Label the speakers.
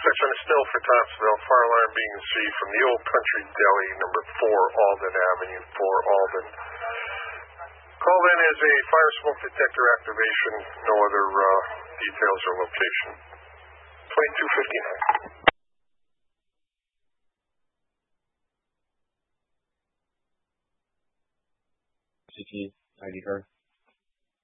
Speaker 1: intersection is still for Thompsonville. Fire alarm being received from the Old Country Deli, number 4 Alden Avenue, 4 Alden. Call in as a fire smoke detector activation. No other details or location. 2259.
Speaker 2: CT ID card.